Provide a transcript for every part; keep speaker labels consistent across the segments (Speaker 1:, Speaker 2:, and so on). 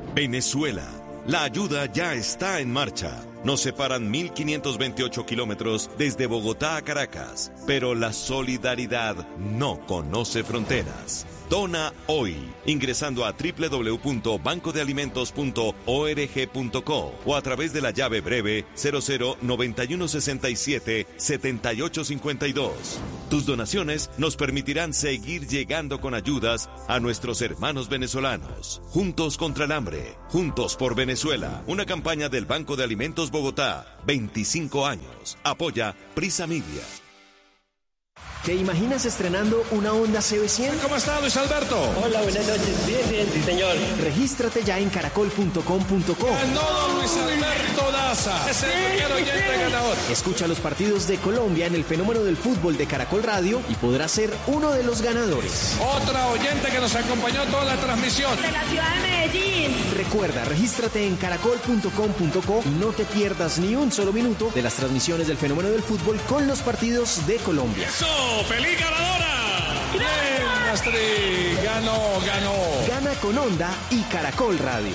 Speaker 1: Venezuela. La ayuda ya está en marcha. Nos separan 1.528 kilómetros desde Bogotá a Caracas, pero la solidaridad no conoce fronteras. Dona hoy, ingresando a www.bancodealimentos.org.co o a través de la llave breve 0091677852. Tus donaciones nos permitirán seguir llegando con ayudas a nuestros hermanos venezolanos. Juntos contra el hambre, juntos por Venezuela. Una campaña del Banco de Alimentos Bogotá, 25 años. Apoya Prisa Media.
Speaker 2: ¿Te imaginas estrenando una Honda CB100?
Speaker 3: ¿Cómo está, Luis Alberto?
Speaker 4: Hola, buenas noches. Bien, sí, señor.
Speaker 2: Regístrate ya en caracol.com.co.
Speaker 3: Ganó Luis Alberto Daza. Es el primer oyente ganador.
Speaker 2: Escucha los partidos de Colombia en el fenómeno del fútbol de Caracol Radio y podrás ser uno de los ganadores.
Speaker 3: Otra oyente que nos acompañó toda la transmisión.
Speaker 5: De la ciudad de Medellín.
Speaker 2: Recuerda, regístrate en caracol.com.co y no te pierdas ni un solo minuto de las transmisiones del fenómeno del fútbol con los partidos de Colombia.
Speaker 3: ¡Eso! ¡Feliz ganadora! ¡Bien, Astrid! ¡Ganó!
Speaker 2: Gana con Honda y Caracol Radio.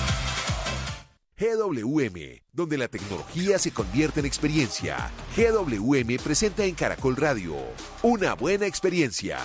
Speaker 6: GWM, donde la tecnología se convierte en experiencia. GWM presenta en Caracol Radio una buena experiencia.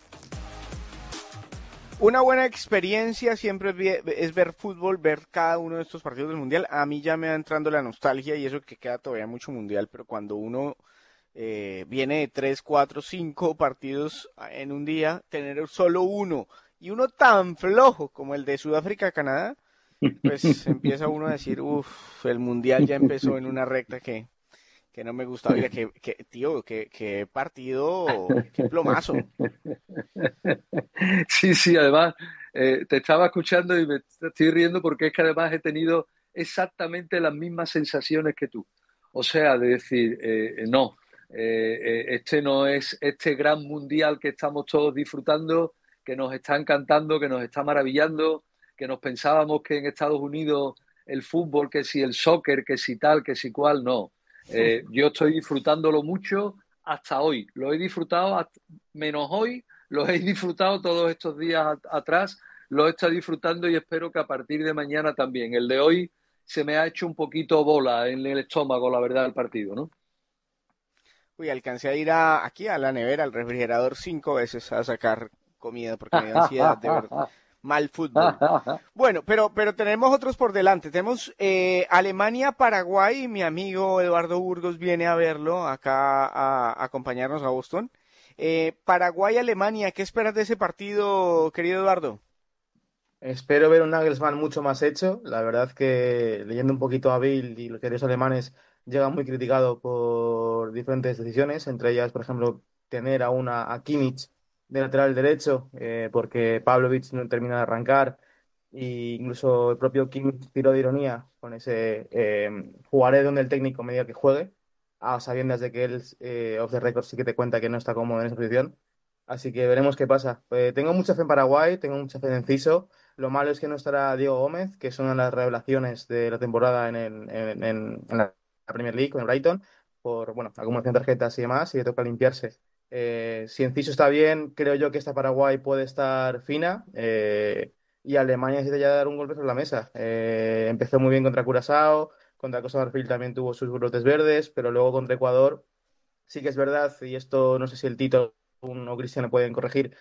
Speaker 7: Una buena experiencia siempre es ver fútbol, ver cada uno de estos partidos del Mundial. A mí ya me va entrando la nostalgia y eso que queda todavía mucho Mundial, pero cuando uno viene de 3, 4, 5 partidos en un día, tener solo uno y uno tan flojo como el de Sudáfrica-Canadá, pues empieza uno a decir, el Mundial ya empezó en una recta que no me gustaba. Oiga, qué partido, qué plomazo.
Speaker 8: Sí, además te estaba escuchando y me estoy riendo porque es que además he tenido exactamente las mismas sensaciones que tú. O sea, de decir, no. Este no es este gran mundial que estamos todos disfrutando, que nos está encantando, que nos está maravillando, que nos pensábamos que en Estados Unidos el fútbol, que si el soccer, que si tal, que si cual, no. Yo estoy disfrutándolo mucho hasta hoy. Lo he disfrutado menos hoy, lo he disfrutado todos estos días atrás, lo he estado disfrutando y espero que a partir de mañana también. El de hoy se me ha hecho un poquito bola en el estómago, la verdad, el partido, ¿no?
Speaker 7: Uy, alcancé a ir aquí a la nevera, al refrigerador 5 veces a sacar comida porque me dio ansiedad de ver mal fútbol. Bueno, pero tenemos otros por delante. Tenemos Alemania-Paraguay. Mi amigo Eduardo Burgos viene a verlo acá a acompañarnos a Boston. Paraguay-Alemania, ¿qué esperas de ese partido, querido Eduardo?
Speaker 9: Espero ver un Nagelsmann mucho más hecho. La verdad que leyendo un poquito a Bill y los diarios alemanes llega muy criticado por diferentes decisiones, entre ellas, por ejemplo, tener a Kimmich de lateral derecho, porque Pavlovic no termina de arrancar, e incluso el propio Kimmich tiró de ironía con ese jugaré donde el técnico me diga que juegue, a sabiendas de que él, off the record, sí que te cuenta que no está cómodo en esa posición. Así que veremos qué pasa. Tengo mucha fe en Paraguay, tengo mucha fe en Enciso. Lo malo es que no estará Diego Gómez, que es una de las revelaciones de la temporada en la Premier League con el Brighton, por acumulación de tarjetas y demás, y le toca limpiarse. Si Enciso está bien, creo yo que esta Paraguay puede estar fina, y Alemania necesita ya dar un golpe sobre la mesa. Empezó muy bien contra Curazao, contra Costa de Marfil también tuvo sus brotes verdes, pero luego contra Ecuador sí que es verdad, y esto no sé si el Tito o Cristiano pueden corregir,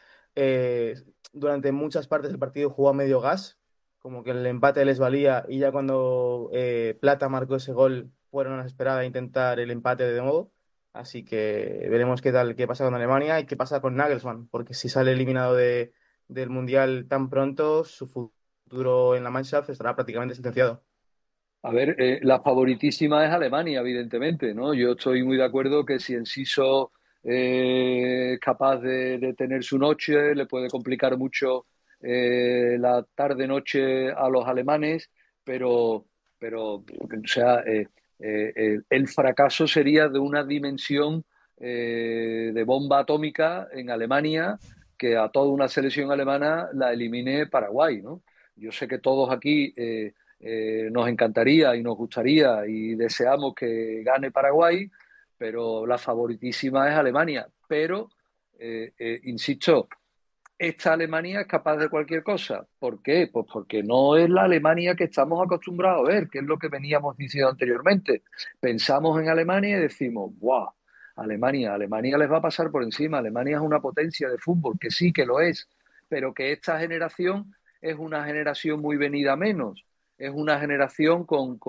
Speaker 9: durante muchas partes del partido jugó a medio gas, como que el empate les valía, y ya cuando Plata marcó ese gol fueron a la desesperada a intentar el empate de nuevo. Así que veremos qué pasa con Alemania y qué pasa con Nagelsmann, porque si sale eliminado del Mundial tan pronto, su futuro en la Mannschaft estará prácticamente sentenciado.
Speaker 8: A ver, la favoritísima es Alemania, evidentemente, ¿no? Yo estoy muy de acuerdo que si Enciso es capaz de tener su noche, le puede complicar mucho la tarde-noche a los alemanes, pero o sea, el fracaso sería de una dimensión de bomba atómica en Alemania que a toda una selección alemana la elimine Paraguay, ¿no? Yo sé que todos aquí nos encantaría y nos gustaría y deseamos que gane Paraguay, pero la favoritísima es Alemania. Pero, insisto, esta Alemania es capaz de cualquier cosa. ¿Por qué? Pues porque no es la Alemania que estamos acostumbrados a ver, que es lo que veníamos diciendo anteriormente. Pensamos en Alemania y decimos, ¡guau! Alemania les va a pasar por encima. Alemania es una potencia de fútbol, que sí que lo es, pero que esta generación es una generación muy venida menos. Es una generación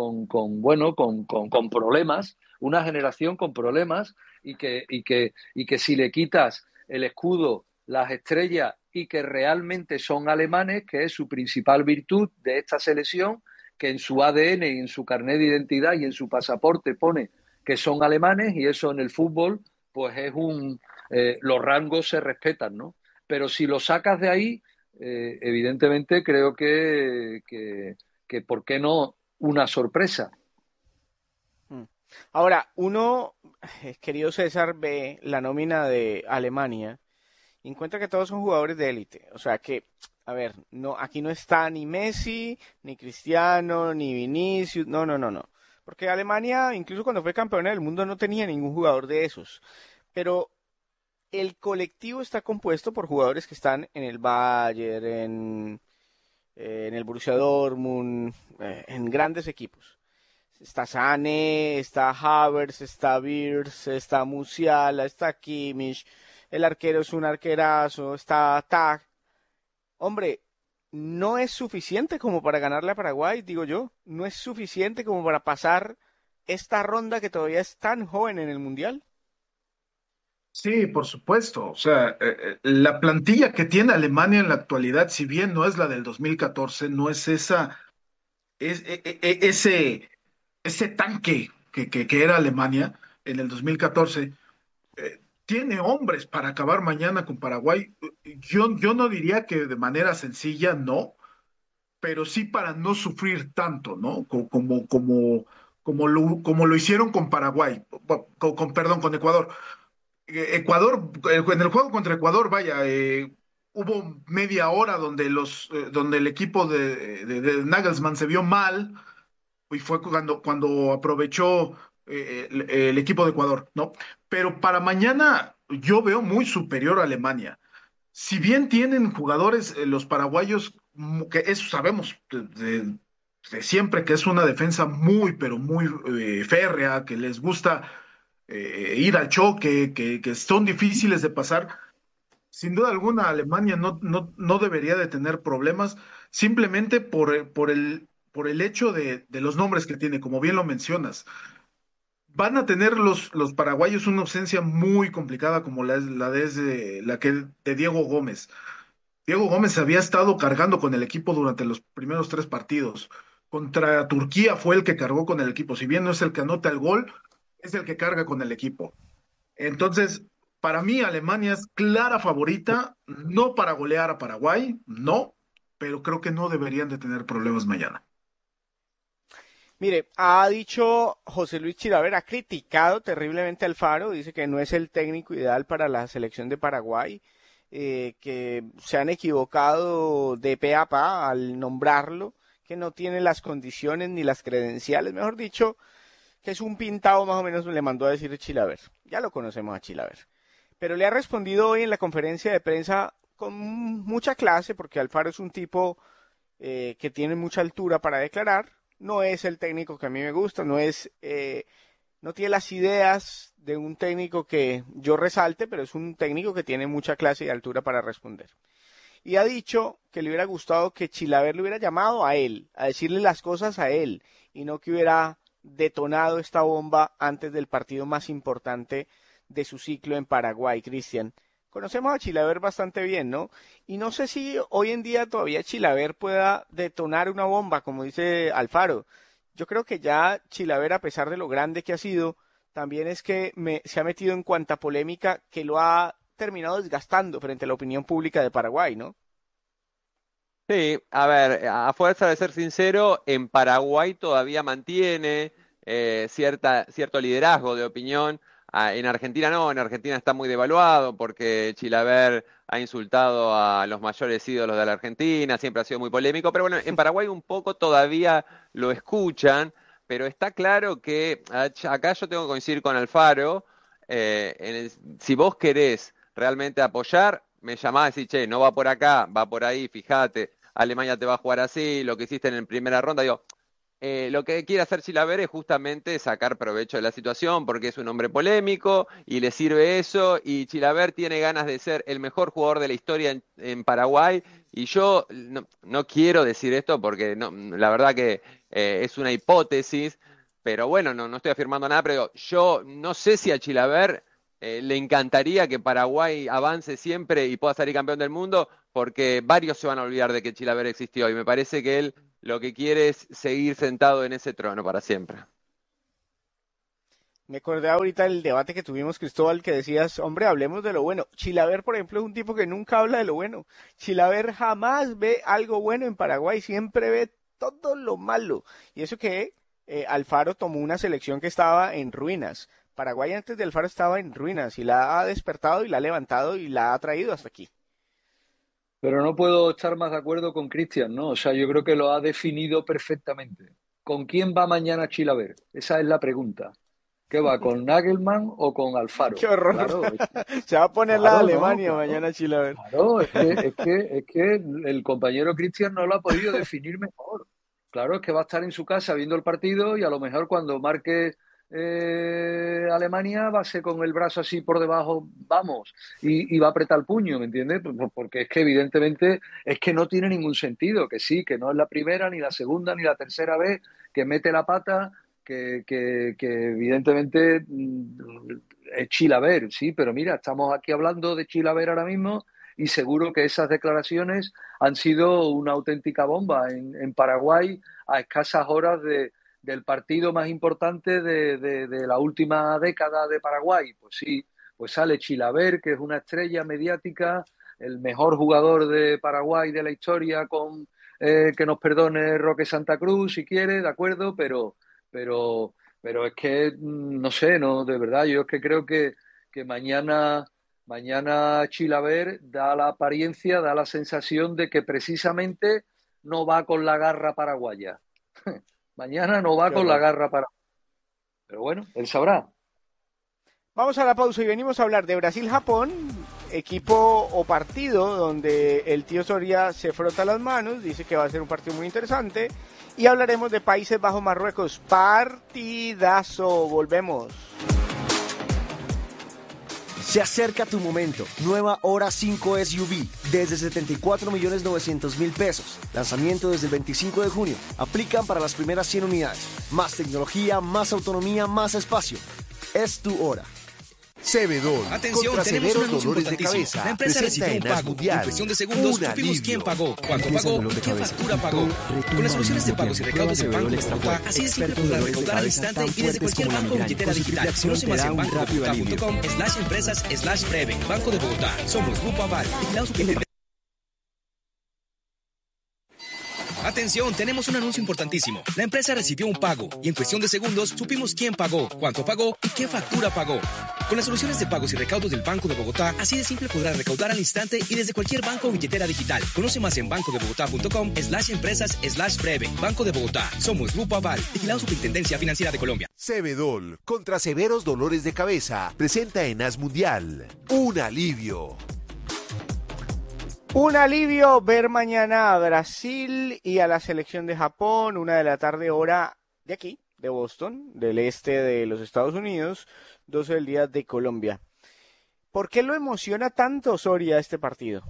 Speaker 8: con problemas, una generación con problemas y que si le quitas el escudo, las estrellas y que realmente son alemanes, que es su principal virtud de esta selección, que en su ADN y en su carnet de identidad y en su pasaporte pone que son alemanes, y eso en el fútbol pues es los rangos se respetan, ¿no? Pero si lo sacas de ahí, evidentemente creo que ¿por qué no una sorpresa?
Speaker 7: Ahora, uno, querido César, ve la nómina de Alemania y encuentra que todos son jugadores de élite. O sea que, a ver, no, aquí no está ni Messi, ni Cristiano, ni Vinicius, no, no, no, no. Porque Alemania, incluso cuando fue campeona del mundo, no tenía ningún jugador de esos. Pero el colectivo está compuesto por jugadores que están en el Bayern, en el Borussia Dortmund, en grandes equipos. Está Sané, está Havertz, está Wirtz, está Musiala, está Kimmich, el arquero es un arquerazo, está Tag. Hombre, no es suficiente como para ganarle a Paraguay, digo yo. No es suficiente como para pasar esta ronda que todavía es tan joven en el Mundial.
Speaker 5: Sí, por supuesto. O sea, la plantilla que tiene Alemania en la actualidad, si bien no es la del 2014, no es ese tanque que era Alemania en el 2014. Tiene hombres para acabar mañana con Paraguay. Yo no diría que de manera sencilla, no, pero sí para no sufrir tanto, ¿no? Como lo hicieron con Paraguay, perdón, con Ecuador. Ecuador, en el juego contra Ecuador, vaya, hubo media hora donde el equipo de Nagelsmann se vio mal y fue cuando aprovechó el equipo de Ecuador, ¿no? Pero para mañana yo veo muy superior a Alemania. Si bien tienen jugadores, los paraguayos, que eso sabemos de siempre, que es una defensa muy, pero muy férrea, que les gusta ir al choque, que son difíciles de pasar. Sin duda alguna, Alemania no debería de tener problemas, simplemente por el hecho de los nombres que tiene, como bien lo mencionas. Van a tener los paraguayos una ausencia muy complicada como la de Diego Gómez. Diego Gómez había estado cargando con el equipo durante los primeros 3 partidos. Contra Turquía fue el que cargó con el equipo. Si bien no es el que anota el gol, es el que carga con el equipo. Entonces, para mí, Alemania es clara favorita, no para golear a Paraguay, no, pero creo que no deberían de tener problemas mañana.
Speaker 7: Mire, ha dicho José Luis Chilaver, ha criticado terriblemente a Alfaro, dice que no es el técnico ideal para la selección de Paraguay, que se han equivocado de pe a pa al nombrarlo, que no tiene las condiciones ni las credenciales, mejor dicho, que es un pintado más o menos, le mandó a decir Chilaver. Ya lo conocemos a Chilaver. Pero le ha respondido hoy en la conferencia de prensa con mucha clase, porque Alfaro es un tipo que tiene mucha altura para declarar. No es el técnico que a mí me gusta, no tiene las ideas de un técnico que yo resalte, pero es un técnico que tiene mucha clase y altura para responder. Y ha dicho que le hubiera gustado que Chilaver le hubiera llamado a él, a decirle las cosas a él, y no que hubiera detonado esta bomba antes del partido más importante de su ciclo en Paraguay. Cristian, conocemos a Chilaver bastante bien, ¿no? Y no sé si hoy en día todavía Chilaver pueda detonar una bomba, como dice Alfaro. Yo creo que ya Chilaver, a pesar de lo grande que ha sido, también es que se ha metido en cuanta polémica que lo ha terminado desgastando frente a la opinión pública de Paraguay, ¿no?
Speaker 10: Sí, a ver, a fuerza de ser sincero, en Paraguay todavía mantiene cierto liderazgo de opinión. En Argentina no, en Argentina está muy devaluado porque Chilaver ha insultado a los mayores ídolos de la Argentina, siempre ha sido muy polémico, pero bueno, en Paraguay un poco todavía lo escuchan, pero está claro que acá yo tengo que coincidir con Alfaro, si vos querés realmente apoyar, me llamás y decís, che, no va por acá, va por ahí, fíjate, Alemania te va a jugar así, lo que hiciste en la primera ronda, digo, lo que quiere hacer Chilavert es justamente sacar provecho de la situación porque es un hombre polémico y le sirve eso y Chilavert tiene ganas de ser el mejor jugador de la historia en Paraguay y yo no quiero decir esto porque no, la verdad que es una hipótesis, pero bueno, no estoy afirmando nada, pero yo no sé si a Chilavert le encantaría que Paraguay avance siempre y pueda salir campeón del mundo porque varios se van a olvidar de que Chilavert existió y me parece que él lo que quiere es seguir sentado en ese trono para siempre.
Speaker 7: Me acordé ahorita del debate que tuvimos, Cristóbal, que decías, hombre, hablemos de lo bueno. Chilavert, por ejemplo, es un tipo que nunca habla de lo bueno. Chilavert jamás ve algo bueno en Paraguay, siempre ve todo lo malo. Y eso que Alfaro tomó una selección que estaba en ruinas. Paraguay antes de Alfaro estaba en ruinas y la ha despertado y la ha levantado y la ha traído hasta aquí.
Speaker 8: Pero no puedo estar más de acuerdo con Cristian, ¿no? O sea, yo creo que lo ha definido perfectamente. ¿Con quién va mañana Chilavert? Esa es la pregunta. ¿Qué va, con Nagelman o con Alfaro?
Speaker 7: ¡Qué horror!
Speaker 8: Claro,
Speaker 7: se va a poner
Speaker 8: claro,
Speaker 7: la Alemania
Speaker 8: claro,
Speaker 7: mañana Chilavert.
Speaker 8: Claro, es que el compañero Cristian no lo ha podido definir mejor. Claro, es que va a estar en su casa viendo el partido y a lo mejor cuando marque Alemania va a ser con el brazo así por debajo, vamos, y va a apretar el puño, ¿me entiendes? Porque es que evidentemente es que no tiene ningún sentido, que sí, que no es la primera, ni la segunda, ni la tercera vez que mete la pata, que evidentemente es Chilavert, sí, pero mira, estamos aquí hablando de Chilavert ahora mismo y seguro que esas declaraciones han sido una auténtica bomba en Paraguay a escasas horas del partido más importante de la última década de Paraguay. Pues sí, pues sale Chilavert, que es una estrella mediática, el mejor jugador de Paraguay de la historia, con que nos perdone Roque Santa Cruz si quiere, de acuerdo, pero es que no sé, no, de verdad, yo es que creo que mañana Chilavert da la apariencia, da la sensación de que precisamente no va con la garra paraguaya. Mañana no va con la garra para... Pero bueno, él sabrá.
Speaker 7: Vamos a la pausa y venimos a hablar de Brasil-Japón, equipo o partido donde el tío Soria se frota las manos, dice que va a ser un partido muy interesante, y hablaremos de Países Bajos-Marruecos. Partidazo, volvemos.
Speaker 2: Se acerca tu momento. Nueva Hora 5 SUV desde 74.900.000 pesos. Lanzamiento desde el 25 de junio. Aplican para las primeras 100 unidades. Más tecnología, más autonomía, más espacio. Es tu hora.
Speaker 6: Cebedol.
Speaker 11: Atención,
Speaker 6: contra
Speaker 11: tenemos un
Speaker 6: severos
Speaker 11: anuncio
Speaker 6: dolores de
Speaker 11: importantísimo.
Speaker 6: cabeza.
Speaker 11: La empresa
Speaker 6: Presenta
Speaker 11: recibió un
Speaker 6: en As
Speaker 11: pago.
Speaker 6: Mundial.
Speaker 11: En cuestión de segundos
Speaker 6: Un
Speaker 11: supimos quién
Speaker 6: alivio.
Speaker 11: pagó, cuánto pagó, qué factura pagó. Con las soluciones de pagos y recaudos del Banco de Bogotá, así de simple podrás recaudar al instante y desde cualquier banco o billetera digital. Conoce más en bancobogotá.com/empresas/breve. Banco de Bogotá. Somos Grupo Aval. Vigilado Superintendencia. Atención, tenemos un anuncio importantísimo. La empresa recibió un pago y en cuestión de segundos supimos quién pagó, cuánto pagó y qué factura pagó. Con las soluciones de pagos y recaudos del Banco de Bogotá, así de simple podrás recaudar al instante y desde cualquier banco o billetera digital. Conoce más en bancodebogotá.com/empresas/breve. Banco de Bogotá. Somos Grupo Aval. Vigilado Superintendencia Financiera de Colombia.
Speaker 6: Cebedol. Contra severos dolores de cabeza. Presenta en As Mundial. Un alivio.
Speaker 7: Un alivio ver mañana a Brasil y a la selección de Japón, 1:00 p.m, hora de aquí, de Boston, del este de los Estados Unidos, 12 del día de Colombia. ¿Por qué lo emociona tanto Soria este partido?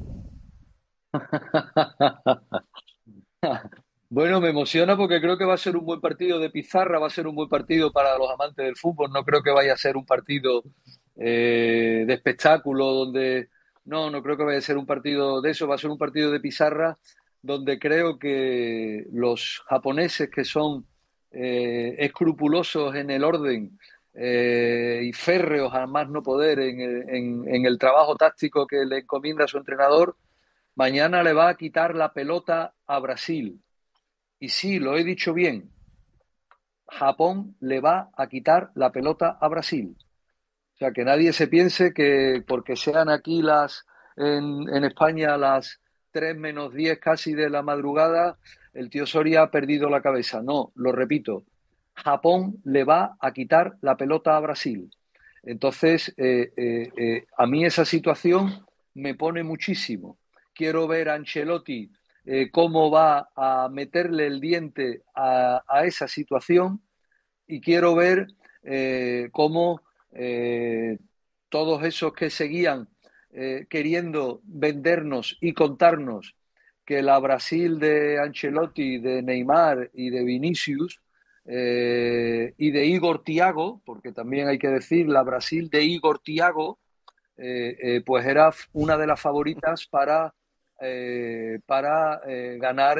Speaker 8: Bueno, me emociona porque creo que va a ser un buen partido de pizarra, va a ser un buen partido para los amantes del fútbol. No creo que vaya a ser un partido de espectáculo donde... No creo que vaya a ser un partido de eso, va a ser un partido de pizarra donde creo que los japoneses que son escrupulosos en el orden y férreos a más no poder en el trabajo táctico que le encomienda a su entrenador, mañana le va a quitar la pelota a Brasil. Y sí, lo he dicho bien, Japón le va a quitar la pelota a Brasil. O sea, que nadie se piense que porque sean aquí en España las 3 menos 10 casi de la madrugada, el tío Soria ha perdido la cabeza. No, lo repito, Japón le va a quitar la pelota a Brasil. Entonces, a mí esa situación me pone muchísimo. Quiero ver a Ancelotti cómo va a meterle el diente a esa situación, y quiero ver cómo todos esos que seguían queriendo vendernos y contarnos que la Brasil de Ancelotti, de Neymar y de Vinicius y de Igor Thiago, porque también hay que decir la Brasil de Igor Thiago, pues era una de las favoritas para ganar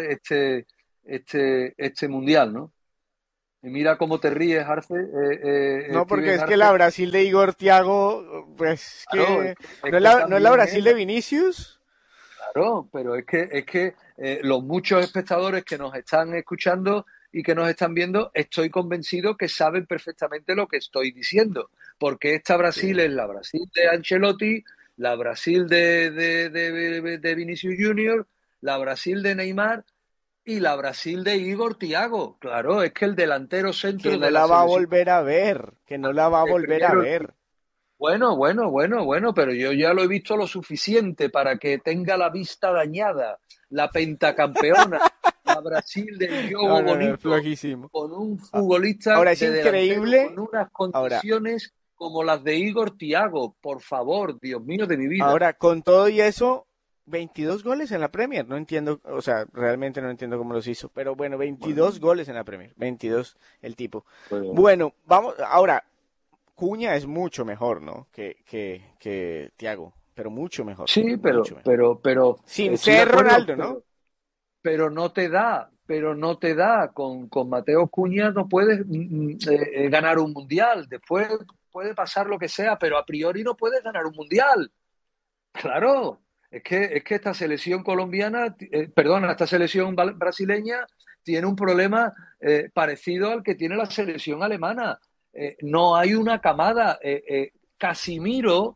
Speaker 8: este mundial, ¿no? Y mira cómo te ríes, Arce.
Speaker 7: No, porque
Speaker 8: Steven
Speaker 7: es que
Speaker 8: Arce.
Speaker 7: la Brasil de Igor Thiago, pues
Speaker 8: Claro,
Speaker 7: ¿no es la Brasil de Vinicius?
Speaker 8: Claro, pero es que los muchos espectadores que nos están escuchando y que nos están viendo, estoy convencido que saben perfectamente lo que estoy diciendo, porque esta Brasil es la Brasil de Ancelotti, la Brasil de Vinicius Junior, la Brasil de Neymar y la Brasil de Igor Thiago. Claro, es que el delantero centro
Speaker 7: Que no
Speaker 8: de
Speaker 7: la
Speaker 8: la
Speaker 7: va a
Speaker 8: selección...
Speaker 7: volver a ver, que no la va a volver a ver.
Speaker 8: Bueno, pero yo ya lo he visto lo suficiente para que tenga la vista dañada. La pentacampeona, la Brasil del juego
Speaker 7: No, es
Speaker 8: bonito,
Speaker 7: flojísimo.
Speaker 8: con un futbolista
Speaker 7: Ahora es
Speaker 8: de delantero
Speaker 7: increíble.
Speaker 8: con unas condiciones como las de Igor Thiago. Por favor, Dios mío de mi vida.
Speaker 7: Ahora, con todo y eso, 22 goles en la Premier. No entiendo, o sea, realmente no entiendo cómo los hizo. Pero bueno, 22 goles en la Premier. 22 el tipo. Bueno, vamos, ahora, Cuña es mucho mejor, ¿no? Que Thiago, pero mucho mejor.
Speaker 8: Sí,
Speaker 7: mucho mejor.
Speaker 8: pero
Speaker 7: sin
Speaker 8: estoy de
Speaker 7: ser
Speaker 8: acuerdo,
Speaker 7: Ronaldo, ¿no?
Speaker 8: pero no te da. Con Mateo Cuña no puedes ganar un mundial. Después puede pasar lo que sea, pero a priori no puedes ganar un mundial. Claro, es que esta selección colombiana, esta selección brasileña tiene un problema parecido al que tiene la selección alemana. No hay una camada. Casimiro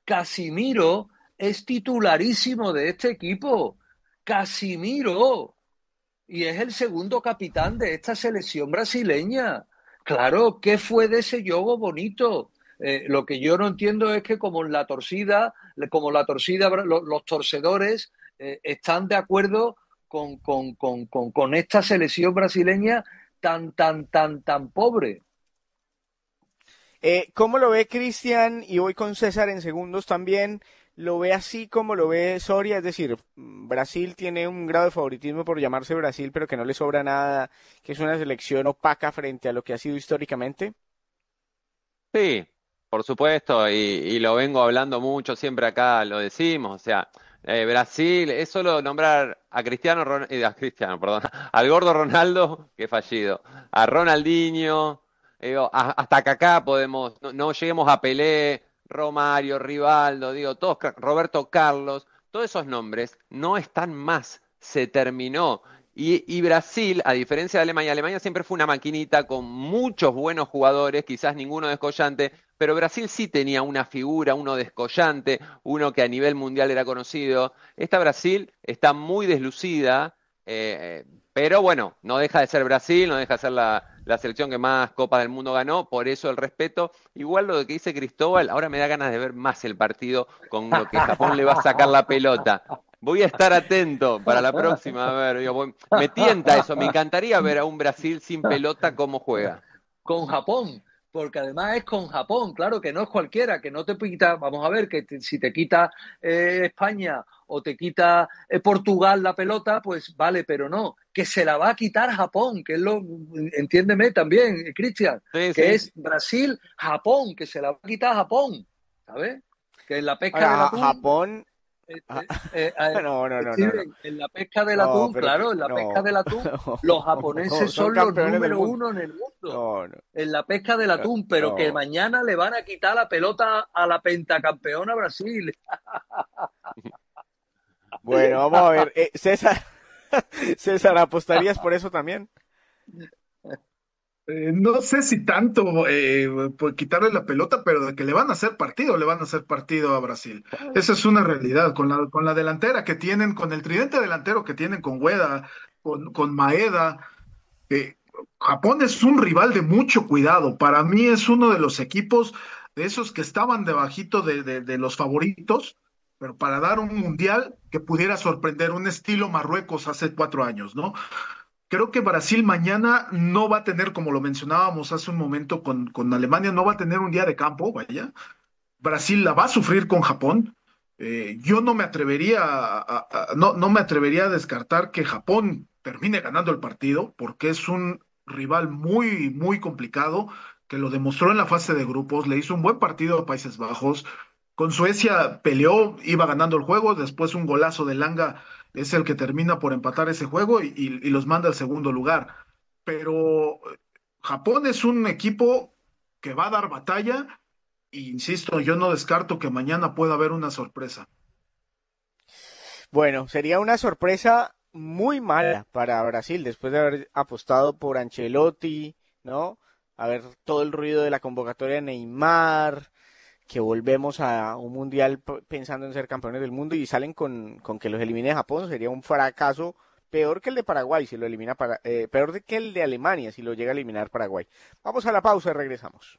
Speaker 8: es titularísimo de este equipo. Casimiro. Y es el segundo capitán de esta selección brasileña. Claro, ¿qué fue de ese juego bonito? Lo que yo no entiendo es que como la torcida, los torcedores están de acuerdo con esta selección brasileña tan pobre.
Speaker 7: ¿Cómo lo ve Cristian? Y voy con César en segundos también. ¿Lo ve así como lo ve Soria? Es decir, Brasil tiene un grado de favoritismo por llamarse Brasil, pero que no le sobra nada, que es una selección opaca frente a lo que ha sido históricamente.
Speaker 10: Sí, por supuesto, y lo vengo hablando mucho, siempre acá lo decimos, o sea, Brasil es solo nombrar a al gordo Ronaldo, que fallido, a Ronaldinho, hasta Kaká podemos, no lleguemos a Pelé, Romario, Rivaldo, todos, Roberto Carlos, todos esos nombres no están más, se terminó. Y Brasil, a diferencia de Alemania siempre fue una maquinita con muchos buenos jugadores, quizás ninguno descollante, pero Brasil sí tenía una figura, uno descollante, uno que a nivel mundial era conocido. Esta Brasil está muy deslucida, pero bueno, no deja de ser Brasil, no deja de ser la selección que más Copas del Mundo ganó, por eso el respeto. Igual lo que dice Cristóbal, ahora me da ganas de ver más el partido con lo que Japón le va a sacar la pelota. Voy a estar atento para la próxima. A ver, me tienta eso. Me encantaría ver a un Brasil sin pelota cómo juega.
Speaker 8: Con Japón, porque además es con Japón, claro que no es cualquiera, que no te quita, vamos a ver, si te quita España o te quita Portugal la pelota, pues vale, pero no, que se la va a quitar Japón, que es entiéndeme también, Cristian,
Speaker 10: sí,
Speaker 8: que es Brasil-Japón, que se la va a quitar Japón, ¿sabes? Que en la pesca del atún,
Speaker 7: Japón...
Speaker 8: no. En la pesca del atún, claro, en la pesca del atún, los japoneses son los número uno en el mundo. En la pesca del atún, pero que mañana le van a quitar la pelota a la pentacampeona Brasil.
Speaker 7: Bueno, vamos a ver. César, ¿apostarías por eso también?
Speaker 5: No sé si tanto por quitarle la pelota, pero de que le van a hacer partido a Brasil. Esa es una realidad. Con la delantera que tienen, con el tridente delantero que tienen con Ueda, con Maeda, Japón es un rival de mucho cuidado. Para mí es uno de los equipos de esos que estaban debajito de los favoritos, pero para dar un mundial que pudiera sorprender, un estilo Marruecos hace 4 años, ¿no? Creo que Brasil mañana no va a tener, como lo mencionábamos hace un momento con Alemania, no va a tener un día de campo, vaya. Brasil la va a sufrir con Japón. Yo no me atrevería no me atrevería a descartar que Japón termine ganando el partido, porque es un rival muy, muy complicado, que lo demostró en la fase de grupos, le hizo un buen partido a Países Bajos. Con Suecia peleó, iba ganando el juego, después un golazo de Langa es el que termina por empatar ese juego y los manda al segundo lugar. Pero Japón es un equipo que va a dar batalla. Insisto, yo no descarto que mañana pueda haber una sorpresa.
Speaker 7: Bueno, sería una sorpresa muy mala para Brasil después de haber apostado por Ancelotti, ¿no? A ver todo el ruido de la convocatoria de Neymar, que volvemos a un mundial pensando en ser campeones del mundo y salen con que los elimine Japón. Sería un fracaso peor que el de Paraguay si lo elimina peor que el de Alemania si lo llega a eliminar Paraguay. Vamos a la pausa y regresamos.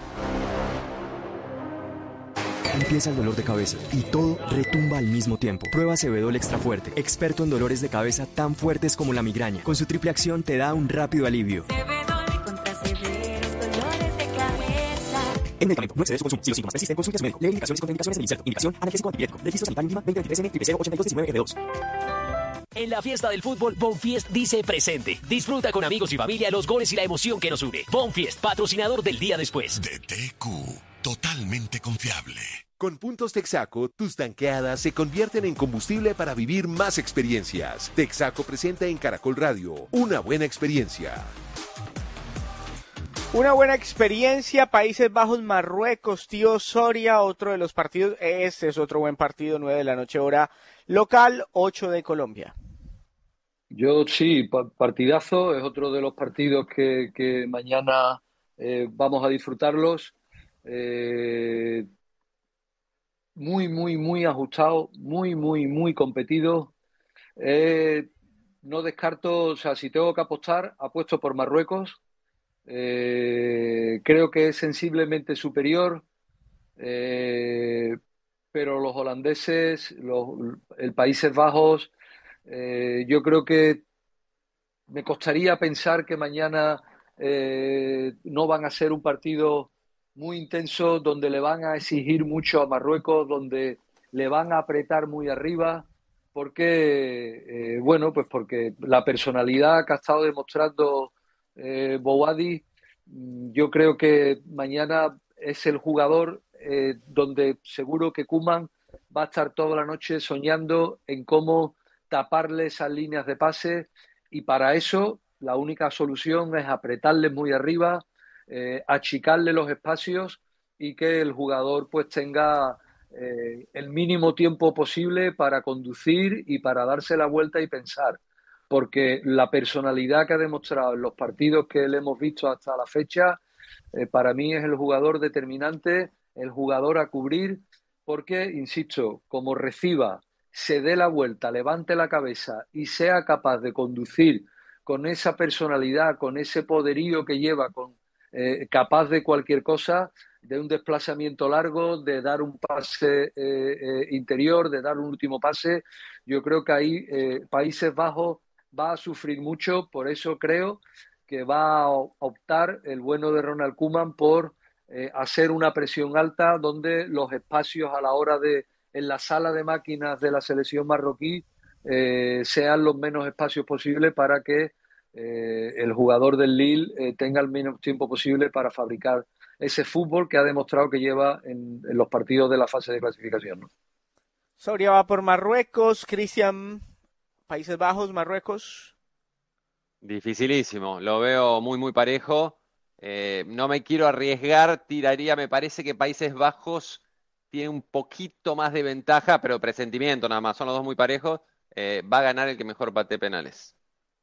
Speaker 12: Empieza el dolor de cabeza y todo retumba al mismo tiempo. Prueba Cebedol Extra Fuerte, experto en dolores de cabeza tan fuertes como la migraña. Con su triple acción te da un rápido alivio.
Speaker 13: Cebedol contra severos dolores de cabeza.
Speaker 12: El medicamento no excede su consumo. Si los síntomas persisten, consulte a su médico. Lee indicaciones y contraindicaciones del insecto. Indicación, analgésico antipirético. Registro sanitario mínima 2023N008219R2.
Speaker 14: En la fiesta del fútbol, Bonfiest dice presente. Disfruta con amigos y familia los goles y la emoción que nos une. Bonfiest, patrocinador del día después.
Speaker 6: DTQ, totalmente confiable. Con puntos Texaco, tus tanqueadas se convierten en combustible para vivir más experiencias. Texaco presenta en Caracol Radio una buena experiencia.
Speaker 7: Una buena experiencia, Países Bajos, Marruecos, tío Soria, otro de los partidos, este es otro buen partido, 9 de la noche hora local, 8 de Colombia.
Speaker 8: Yo sí, partidazo, es otro de los partidos que mañana vamos a disfrutarlos. Muy, muy, muy ajustado, muy, muy, muy competido. No descarto, o sea, si tengo que apostar, apuesto por Marruecos. Creo que es sensiblemente superior, pero los holandeses, el Países Bajos, yo creo que me costaría pensar que mañana no van a ser un partido muy intenso, donde le van a exigir mucho a Marruecos, donde le van a apretar muy arriba, porque, bueno, pues porque la personalidad que ha estado demostrando Bouhaddi, yo creo que mañana es el jugador donde seguro que Koeman va a estar toda la noche soñando en cómo taparle esas líneas de pase, y para eso la única solución es apretarle muy arriba, achicarle los espacios y que el jugador pues tenga el mínimo tiempo posible para conducir y para darse la vuelta y pensar, porque la personalidad que ha demostrado en los partidos que le hemos visto hasta la fecha, para mí es el jugador determinante, el jugador a cubrir, porque, insisto, como reciba, se dé la vuelta, levante la cabeza y sea capaz de conducir con esa personalidad, con ese poderío que lleva, capaz de cualquier cosa, de un desplazamiento largo, de dar un pase interior, de dar un último pase. Yo creo que ahí Países Bajos va a sufrir mucho, por eso creo que va a optar el bueno de Ronald Koeman por hacer una presión alta, donde los espacios a la hora en la sala de máquinas de la selección marroquí sean los menos espacios posibles, para que el jugador del Lille tenga el menos tiempo posible para fabricar ese fútbol que ha demostrado que lleva en los partidos de la fase de clasificación, ¿no?
Speaker 7: Soria va por Marruecos, Cristian, Países Bajos, Marruecos.
Speaker 10: Dificilísimo, lo veo muy, muy parejo. No me quiero arriesgar, tiraría, me parece que Países Bajos tiene un poquito más de ventaja, pero presentimiento nada más, son los dos muy parejos. Va a ganar el que mejor patee penales.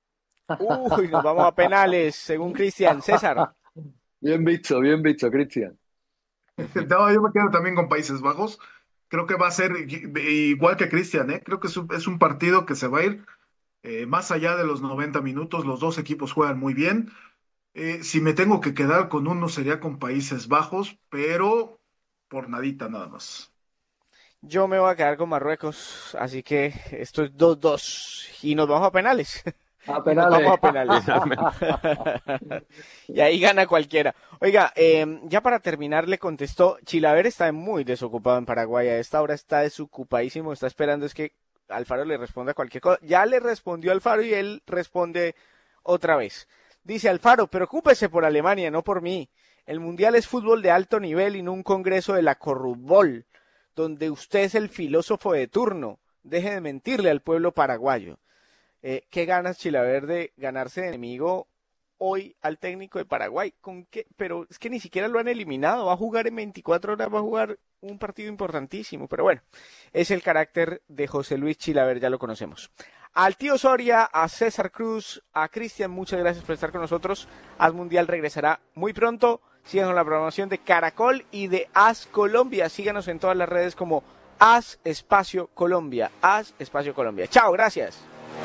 Speaker 7: Uy, nos vamos a penales, según Cristian. César.
Speaker 8: Bien visto, Cristian.
Speaker 5: No, yo me quedo también con Países Bajos. Creo que va a ser igual que Cristian, ¿eh? Creo que es un partido que se va a ir más allá de los 90 minutos. Los dos equipos juegan muy bien. Si me tengo que quedar con uno sería con Países Bajos, pero por nadita nada más.
Speaker 7: Yo me voy a quedar con Marruecos, así que esto es 2-2 y nos vamos a penales.
Speaker 8: A penales.
Speaker 7: Nos vamos a penales. Y ahí gana cualquiera. Oiga, ya para terminar le contestó, Chilaver está muy desocupado en Paraguay, a esta hora está desocupadísimo, está esperando es que Alfaro le responda cualquier cosa. Ya le respondió Alfaro y él responde otra vez. Dice Alfaro, preocúpese por Alemania, no por mí. El Mundial es fútbol de alto nivel y no un congreso de la corrupbol, donde usted es el filósofo de turno. Deje de mentirle al pueblo paraguayo. ¿Qué ganas Chilaver de ganarse de enemigo hoy al técnico de Paraguay? ¿Con qué? Pero es que ni siquiera lo han eliminado. Va a jugar en 24 horas, va a jugar un partido importantísimo. Pero bueno, es el carácter de José Luis Chilaver, ya lo conocemos. Al tío Soria, a César Cruz, a Cristian, muchas gracias por estar con nosotros. Haz Mundial regresará muy pronto. Sigan con la programación de Caracol y de Haz Colombia. Síganos en todas las redes como Haz Espacio Colombia. Haz Espacio Colombia. Chao, gracias.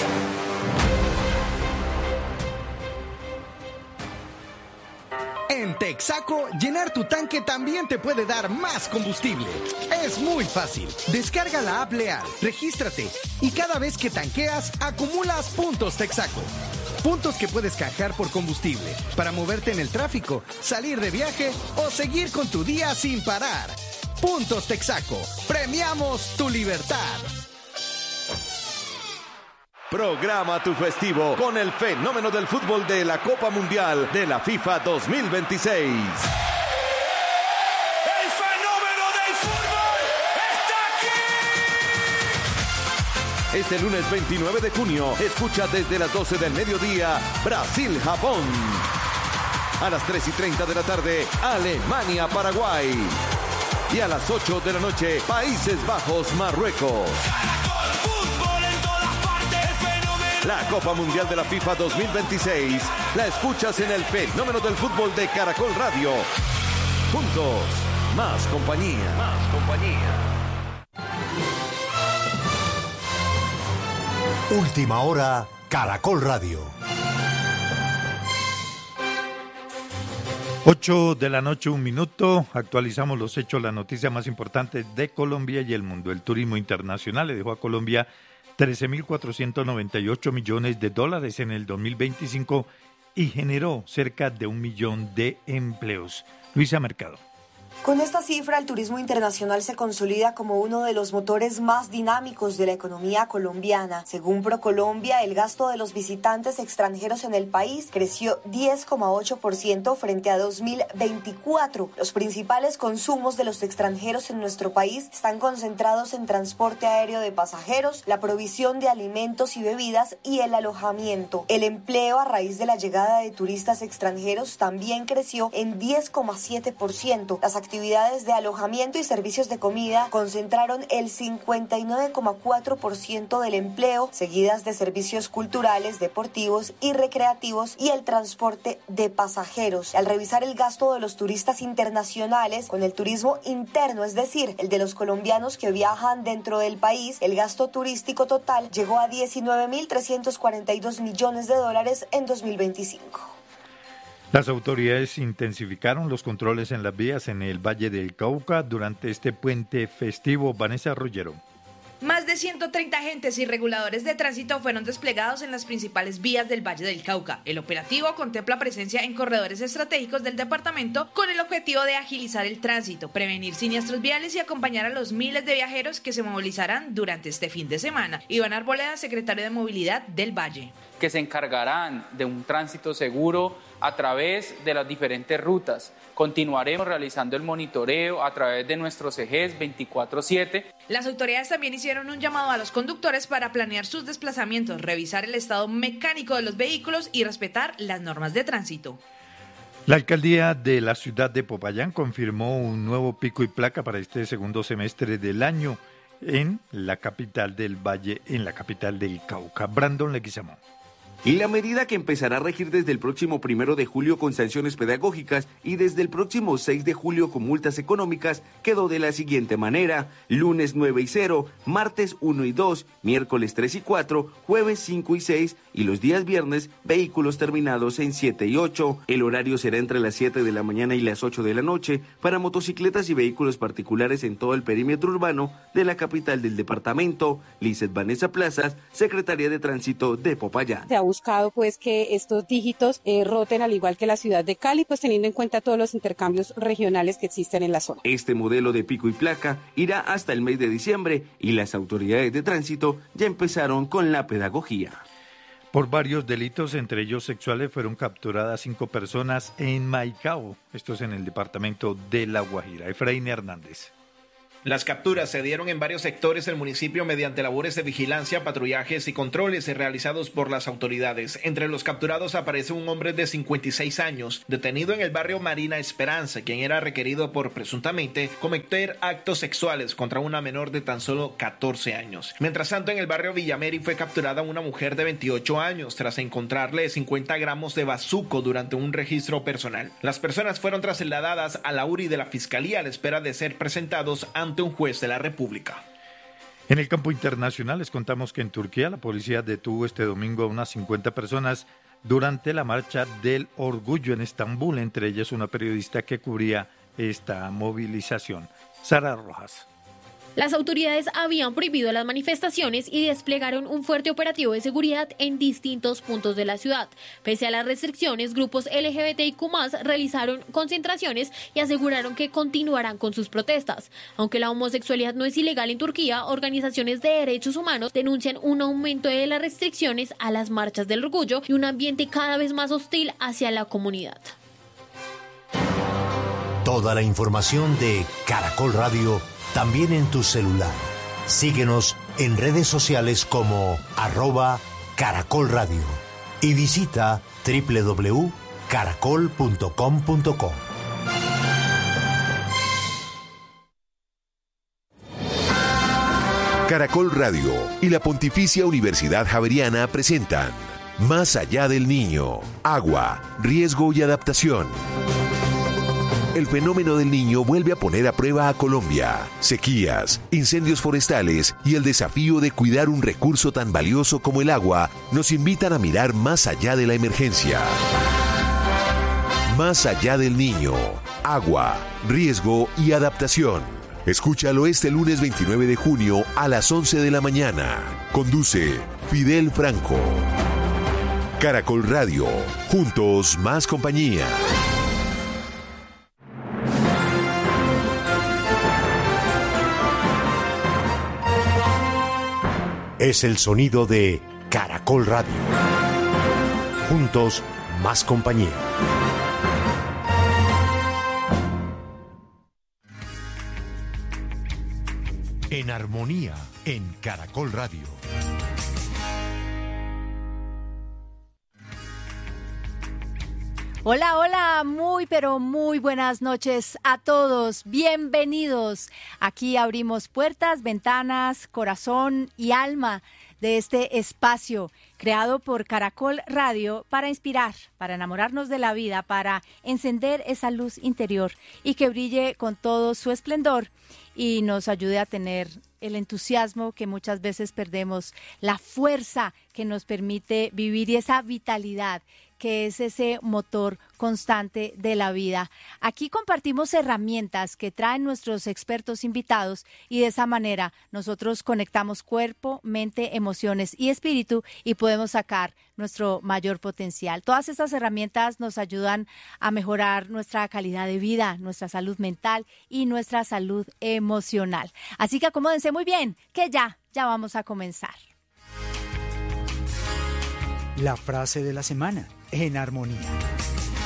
Speaker 15: En Texaco, llenar tu tanque también te puede dar más combustible. Es muy fácil. Descarga la app Leal, regístrate y cada vez que tanqueas, acumulas puntos Texaco. Puntos que puedes canjear por combustible para moverte en el tráfico, salir de viaje o seguir con tu día sin parar. Puntos Texaco. Premiamos tu libertad.
Speaker 1: Programa tu festivo con el fenómeno del fútbol de la Copa Mundial de la FIFA 2026.
Speaker 3: ¡El fenómeno del fútbol está aquí!
Speaker 1: Este lunes 29 de junio, escucha desde las 12 del mediodía Brasil-Japón. A las 3:30 de la tarde, Alemania-Paraguay. Y a las 8 de la noche, Países Bajos-Marruecos. La Copa Mundial de la FIFA 2026 la escuchas en el fenómeno del fútbol de Caracol Radio. Juntos, más compañía. Más compañía.
Speaker 16: Última hora, Caracol Radio.
Speaker 17: 8 de la noche, 1 minuto. Actualizamos los hechos, la noticia más importante de Colombia y el mundo. El turismo internacional le dejó a Colombia 13.498 millones de dólares en el 2025 y generó cerca de 1 millón de empleos. Luisa Mercado.
Speaker 18: Con esta cifra, el turismo internacional se consolida como uno de los motores más dinámicos de la economía colombiana. Según ProColombia, el gasto de los visitantes extranjeros en el país creció 10,8% frente a 2024. Los principales consumos de los extranjeros en nuestro país están concentrados en transporte aéreo de pasajeros, la provisión de alimentos y bebidas y el alojamiento. El empleo a raíz de la llegada de turistas extranjeros también creció en 10,7%. Las actividades de alojamiento y servicios de comida concentraron el 59,4% del empleo, seguidas de servicios culturales, deportivos y recreativos y el transporte de pasajeros. Al revisar el gasto de los turistas internacionales con el turismo interno, es decir, el de los colombianos que viajan dentro del país, el gasto turístico total llegó a 19.342 millones de dólares en 2025.
Speaker 17: Las autoridades intensificaron los controles en las vías en el Valle del Cauca durante este puente festivo. Vanessa Ruggiero.
Speaker 19: Más de 130 agentes y reguladores de tránsito fueron desplegados en las principales vías del Valle del Cauca. El operativo contempla presencia en corredores estratégicos del departamento con el objetivo de agilizar el tránsito, prevenir siniestros viales y acompañar a los miles de viajeros que se movilizarán durante este fin de semana. Iván Arboleda, secretario de Movilidad del Valle.
Speaker 20: Que se encargarán de un tránsito seguro a través de las diferentes rutas. Continuaremos realizando el monitoreo a través de nuestros ejes 24/7.
Speaker 19: Las autoridades también hicieron un llamado a los conductores para planear sus desplazamientos, revisar el estado mecánico de los vehículos y respetar las normas de tránsito.
Speaker 17: La alcaldía de la ciudad de Popayán confirmó un nuevo pico y placa para este segundo semestre del año en la capital del Valle, en la capital del Cauca. Brandon Leguizamón.
Speaker 21: Y la medida, que empezará a regir desde el próximo 1 de julio con sanciones pedagógicas y desde el próximo 6 de julio con multas económicas, quedó de la siguiente manera: lunes 9 y 0, martes 1 y 2, miércoles 3 y 4, jueves 5 y 6 y los días viernes vehículos terminados en 7 y 8. El horario será entre las 7 de la mañana y las 8 de la noche para motocicletas y vehículos particulares en todo el perímetro urbano de la capital del departamento. Lizeth Vanessa Plazas, secretaria de Tránsito de Popayán.
Speaker 22: Se ha buscado pues que estos dígitos roten al igual que la ciudad de Cali, pues teniendo en cuenta todos los intercambios regionales que existen en la zona.
Speaker 21: Este modelo de pico y placa irá hasta el mes de diciembre y las autoridades de tránsito ya empezaron con la pedagogía.
Speaker 17: Por varios delitos, entre ellos sexuales, fueron capturadas 5 personas en Maicao. Esto es en el departamento de La Guajira. Efraín Hernández.
Speaker 23: Las capturas se dieron en varios sectores del municipio mediante labores de vigilancia, patrullajes y controles realizados por las autoridades. Entre los capturados aparece un hombre de 56 años, detenido en el barrio Marina Esperanza, quien era requerido por presuntamente cometer actos sexuales contra una menor de tan solo 14 años. Mientras tanto, en el barrio Villameri fue capturada una mujer de 28 años tras encontrarle 50 gramos de bazuco durante un registro personal. Las personas fueron trasladadas a la URI de la Fiscalía a la espera de ser presentados ante un juez de la República.
Speaker 17: En el campo internacional les contamos que en Turquía la policía detuvo este domingo a unas 50 personas durante la marcha del orgullo en Estambul, entre ellas una periodista que cubría esta movilización. Sara Rojas.
Speaker 24: Las autoridades habían prohibido las manifestaciones y desplegaron un fuerte operativo de seguridad en distintos puntos de la ciudad. Pese a las restricciones, grupos LGBTIQ+ realizaron concentraciones y aseguraron que continuarán con sus protestas. Aunque la homosexualidad no es ilegal en Turquía, organizaciones de derechos humanos denuncian un aumento de las restricciones a las marchas del orgullo y un ambiente cada vez más hostil hacia la comunidad.
Speaker 16: Toda la información de Caracol Radio también en tu celular. Síguenos en redes sociales como @Caracol Radio y visita www.caracol.com.co.
Speaker 6: Caracol Radio y la Pontificia Universidad Javeriana presentan Más allá del niño, agua, riesgo y adaptación. El fenómeno del Niño vuelve a poner a prueba a Colombia. Sequías, incendios forestales y el desafío de cuidar un recurso tan valioso como el agua nos invitan a mirar más allá de la emergencia. Más allá del Niño, agua, riesgo y adaptación. Escúchalo este lunes 29 de junio a las 11 de la mañana. Conduce Fidel Franco. Caracol Radio. Juntos más compañía.
Speaker 16: Es el sonido de Caracol Radio. Juntos, más compañía. En armonía, en Caracol Radio.
Speaker 25: Hola, hola, muy pero muy buenas noches a todos. Bienvenidos. Aquí abrimos puertas, ventanas, corazón y alma de este espacio creado por Caracol Radio para inspirar, para enamorarnos de la vida, para encender esa luz interior y que brille con todo su esplendor y nos ayude a tener el entusiasmo que muchas veces perdemos, la fuerza que nos permite vivir y esa vitalidad que es ese motor constante de la vida. Aquí compartimos herramientas que traen nuestros expertos invitados y de esa manera nosotros conectamos cuerpo, mente, emociones y espíritu y podemos sacar nuestro mayor potencial. Todas estas herramientas nos ayudan a mejorar nuestra calidad de vida, nuestra salud mental y nuestra salud emocional. Así que acomódense muy bien, que ya vamos a comenzar.
Speaker 26: La frase de la semana, en armonía.